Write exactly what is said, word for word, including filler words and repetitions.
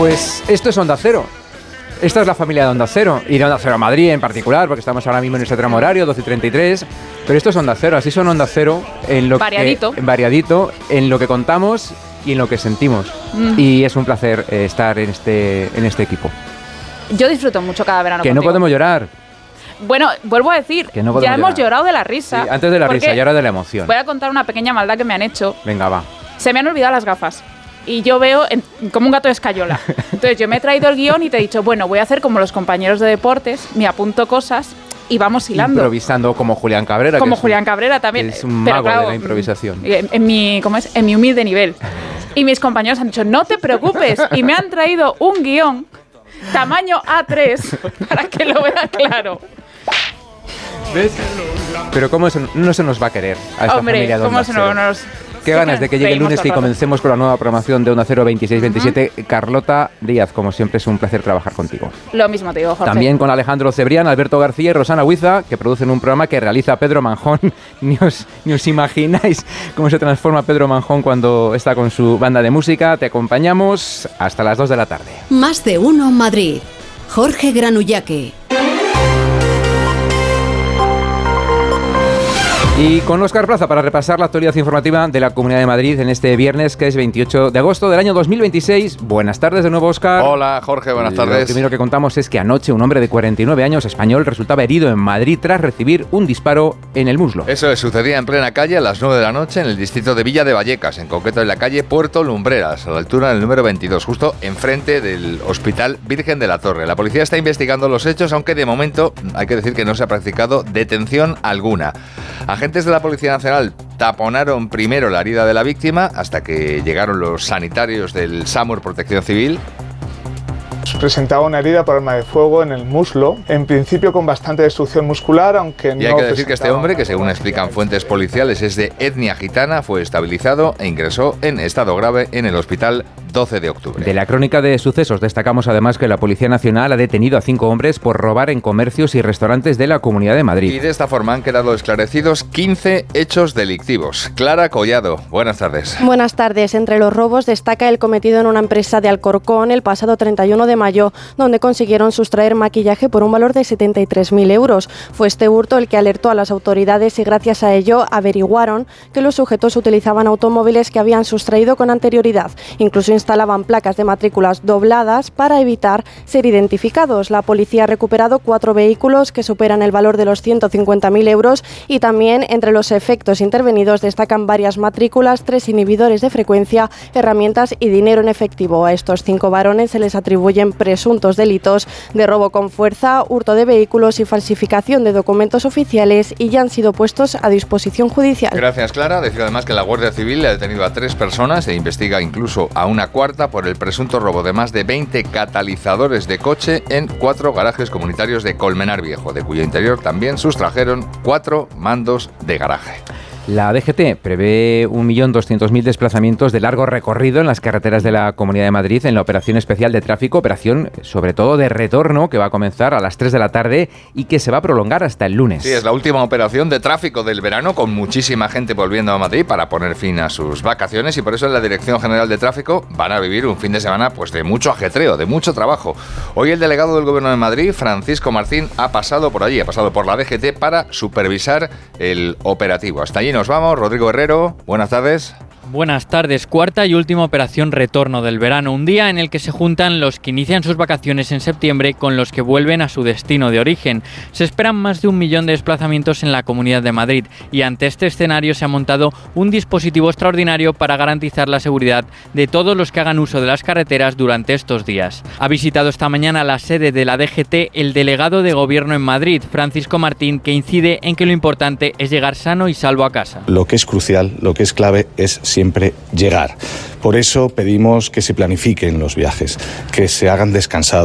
Pues esto es Onda Cero. Esta es la familia de Onda Cero, y de Onda Cero Madrid en particular, porque estamos ahora mismo en ese tramo horario, doce y treinta y tres, pero esto es Onda Cero, así son Onda Cero en lo variadito. que variadito, en lo que contamos y en lo que sentimos. Mm. Y es un placer eh, estar en este, en este equipo. Yo disfruto mucho cada verano Que contigo. no podemos llorar. Bueno, vuelvo a decir, Que no ya llorar. hemos llorado de la risa. Sí, antes de la risa y ahora de la emoción. Voy a contar una pequeña maldad que me han hecho. Venga, va. Se me han olvidado las gafas. Y yo veo en, como un gato de escayola. Entonces yo me he traído el guión y te he dicho, bueno, voy a hacer como los compañeros de deportes, me apunto cosas y vamos hilando. Improvisando como Julián Cabrera. Como que Julián un, Cabrera también. Es un pero mago claro, de la improvisación. En, en, mi, ¿cómo es? En mi humilde nivel. Y mis compañeros han dicho, no te preocupes. Y me han traído un guión tamaño A tres para que lo vea claro. ¿Ves? Pero cómo eso no se nos va a querer a esta Hombre, familia de ¿cómo Onda se Cero? nos... Qué ganas de que llegue el lunes y comencemos con la nueva programación de Onda Cero veintiséis veintisiete. Uh-huh. Carlota Díaz, como siempre es un placer trabajar contigo. Lo mismo te digo, Jorge. También con Alejandro Cebrián, Alberto García y Rosana Huiza, que producen un programa que realiza Pedro Manjón. Ni os, ni os imagináis cómo se transforma Pedro Manjón cuando está con su banda de música. Te acompañamos hasta las dos de la tarde. Más de uno Madrid. Jorge Granullaque. Y con Óscar Plaza para repasar la actualidad informativa de la Comunidad de Madrid en este viernes, que es veintiocho de agosto del año dos mil veintiséis. Buenas tardes de nuevo, Óscar. Hola, Jorge, buenas tardes. Lo primero que contamos es que anoche un hombre de cuarenta y nueve años, español, resultaba herido en Madrid tras recibir un disparo en el muslo. Eso es, sucedía en plena calle a las nueve de la noche en el distrito de Villa de Vallecas, en concreto en la calle Puerto Lumbreras, a la altura del número veintidós, justo enfrente del Hospital Virgen de la Torre. La policía está investigando los hechos, aunque de momento hay que decir que no se ha practicado detención alguna. Agentes de la Policía Nacional taponaron primero la herida de la víctima hasta que llegaron los sanitarios del SAMUR Protección Civil. Presentaba una herida por arma de fuego en el muslo, en principio con bastante destrucción muscular, aunque no... Y hay que decir que este hombre, que según explican fuentes policiales es de etnia gitana, fue estabilizado e ingresó en estado grave en el hospital doce de octubre. De la crónica de sucesos destacamos además que la Policía Nacional ha detenido a cinco hombres por robar en comercios y restaurantes de la Comunidad de Madrid. Y de esta forma han quedado esclarecidos quince hechos delictivos. Clara Collado, buenas tardes. Buenas tardes. Entre los robos destaca el cometido en una empresa de Alcorcón el pasado treinta y uno de mayo, donde consiguieron sustraer maquillaje por un valor de setenta y tres mil euros. Fue este hurto el que alertó a las autoridades y gracias a ello averiguaron que los sujetos utilizaban automóviles que habían sustraído con anterioridad. Incluso instalaban placas de matrículas dobladas para evitar ser identificados. La policía ha recuperado cuatro vehículos que superan el valor de los ciento cincuenta mil euros y también entre los efectos intervenidos destacan varias matrículas, tres inhibidores de frecuencia, herramientas y dinero en efectivo. A estos cinco varones se les atribuyen presuntos delitos de robo con fuerza, hurto de vehículos y falsificación de documentos oficiales y ya han sido puestos a disposición judicial. Gracias, Clara. Decir además que la Guardia Civil ha detenido a tres personas e investiga incluso a una cuarta por el presunto robo de más de veinte catalizadores de coche en cuatro garajes comunitarios de Colmenar Viejo, de cuyo interior también sustrajeron cuatro mandos de garaje. La D G T prevé un millón doscientos mil desplazamientos de largo recorrido en las carreteras de la Comunidad de Madrid en la Operación Especial de Tráfico, operación sobre todo de retorno que va a comenzar a las tres de la tarde y que se va a prolongar hasta el lunes. Sí, es la última operación de tráfico del verano con muchísima gente volviendo a Madrid para poner fin a sus vacaciones y por eso en la Dirección General de Tráfico van a vivir un fin de semana pues de mucho ajetreo, de mucho trabajo. Hoy el delegado del Gobierno de Madrid, Francisco Martín, ha pasado por allí, ha pasado por la D G T para supervisar el operativo. Hasta allí nos vamos. Rodrigo Herrero, buenas tardes. Buenas tardes. Cuarta y última operación retorno del verano, un día en el que se juntan los que inician sus vacaciones en septiembre con los que vuelven a su destino de origen. Se esperan más de un millón de desplazamientos en la Comunidad de Madrid y ante este escenario se ha montado un dispositivo extraordinario para garantizar la seguridad de todos los que hagan uso de las carreteras durante estos días. Ha visitado esta mañana la sede de la D G T el delegado de Gobierno en Madrid, Francisco Martín, que incide en que lo importante es llegar sano y salvo a casa. Lo que es crucial, lo que es clave es siempre llegar. Por eso pedimos que se planifiquen los viajes, que se hagan descansados.